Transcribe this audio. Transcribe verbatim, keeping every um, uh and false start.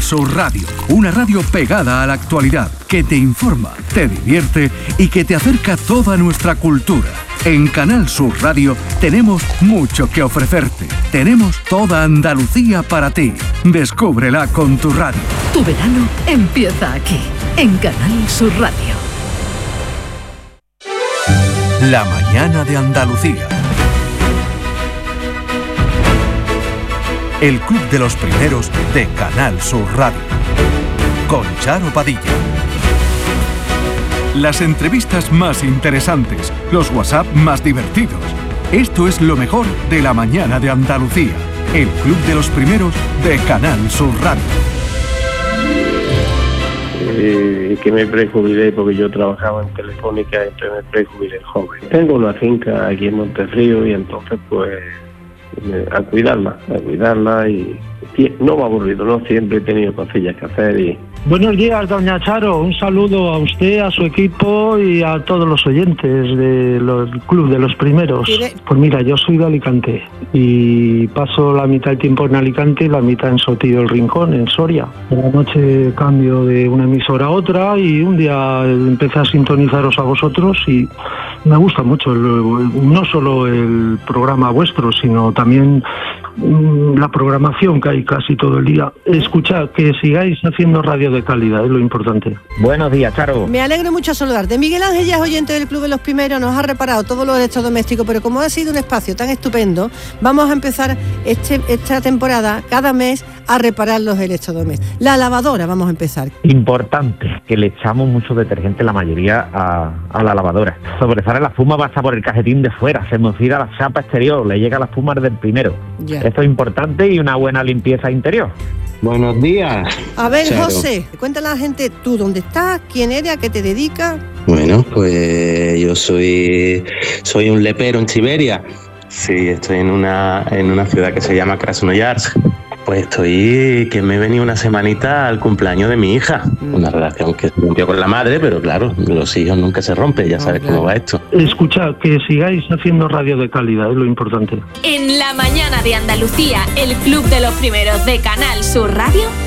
Sur Radio, una radio pegada a la actualidad, que te informa, te divierte y que te acerca toda nuestra cultura. En Canal Sur Radio tenemos mucho que ofrecerte. Tenemos toda Andalucía para ti. Descúbrela con tu radio. Tu verano empieza aquí, en Canal Sur Radio. La mañana de Andalucía. El Club de los Primeros de Canal Sur Radio. Con Charo Padilla. Las entrevistas más interesantes, los WhatsApp más divertidos. Esto es lo mejor de la mañana de Andalucía. El Club de los Primeros de Canal Sur Radio. Eh, que me prejubilé porque yo trabajaba en Telefónica, entonces me prejubilé joven. Tengo una finca aquí en Montefrío y entonces pues a cuidarla, a cuidarla y, y no me ha aburrido, ¿no? Siempre he tenido cosillas que hacer y... Buenos días, doña Charo. Un saludo a usted, a su equipo y a todos los oyentes del Club de los Primeros. Pues mira, yo soy de Alicante y paso la mitad del tiempo en Alicante y la mitad en Sotillo del Rincón, en Soria. Por la noche cambio de una emisora a otra y un día empecé a sintonizaros a vosotros y me gusta mucho, el, no solo el programa vuestro, sino también la programación que hay casi todo el día. Escuchad, que sigáis haciendo radio de calidad, es lo importante. Buenos días, Charo. Me alegro mucho saludarte. Miguel Ángel ya es oyente del Club de los Primeros, nos ha reparado todos los electrodomésticos, pero como ha sido un espacio tan estupendo, vamos a empezar este, esta temporada, cada mes, a reparar los electrodomésticos. La lavadora vamos a empezar. Importante, que le echamos mucho detergente, la mayoría, a, a la lavadora. Sobresale la espuma, pasa por el cajetín de fuera, se mocida la chapa exterior, le llega la espuma del primero. Ya. Esto es importante y una buena limpieza interior. Buenos días. A ver, Charo. José, cuéntale a la gente tú dónde estás, quién eres, a qué te dedicas. Bueno, pues yo soy soy un lepero en Siberia. Sí, estoy en una en una ciudad que se llama Krasnoyarsk. Pues estoy, que me he venido una semanita al cumpleaños de mi hija. Mm. Una relación que se rompió con la madre, pero claro, los hijos nunca se rompen, ya sabes oh, cómo va esto. Escuchad, que sigáis haciendo radio de calidad, es lo importante. En la mañana de Andalucía, el Club de los Primeros de Canal Sur Radio